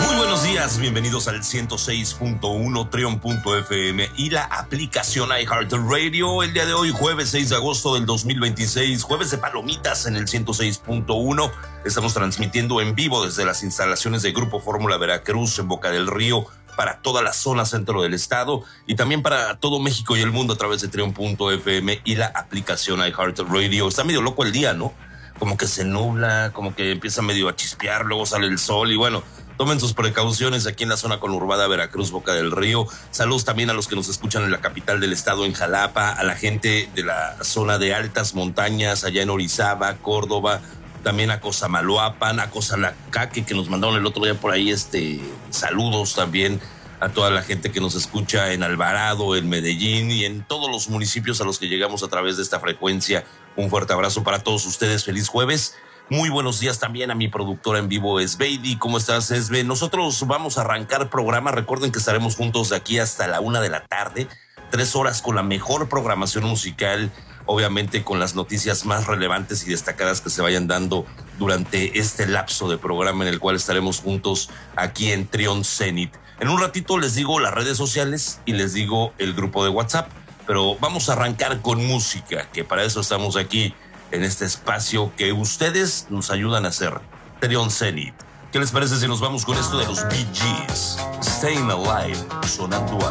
Muy buenos días, bienvenidos al 106.1 Trion.fm y la aplicación iHeartRadio. El día de hoy, jueves 6 de agosto del 2026, jueves de palomitas en el 106.1. Estamos transmitiendo en vivo desde las instalaciones de Grupo Fórmula Veracruz en Boca del Río para toda la zona centro del estado y también para todo México y el mundo a través de Trion.fm y la aplicación iHeartRadio. Está medio loco el día, ¿no? Como que se nubla, como que empieza medio a chispear, luego sale el sol y bueno, tomen sus precauciones aquí en la zona conurbada Veracruz, Boca del Río. Saludos también a los que nos escuchan en la capital del estado, en Jalapa, a la gente de la zona de altas montañas, allá en Orizaba, Córdoba, también a Cosamaloapan, a Cozalacaque, que nos mandaron el otro día por ahí, saludos también a toda la gente que nos escucha en Alvarado, en Medellín y en todos los municipios a los que llegamos a través de esta frecuencia. Un fuerte abrazo para todos ustedes, feliz jueves. Muy buenos días también a mi productora en vivo, Esbeidi. ¿Cómo estás, Esbe? Nosotros vamos a arrancar programa. Recuerden que estaremos juntos de aquí hasta la 1 de la tarde. 3 horas con la mejor programación musical, obviamente con las noticias más relevantes y destacadas que se vayan dando durante este lapso de programa en el cual estaremos juntos aquí en Trion Zenit. En un ratito les digo las redes sociales y les digo el grupo de WhatsApp, pero vamos a arrancar con música, que para eso estamos aquí en este espacio que ustedes nos ayudan a hacer, Trion Zenit. ¿Qué les parece si nos vamos con esto de los Bee Gees? Staying Alive, sonando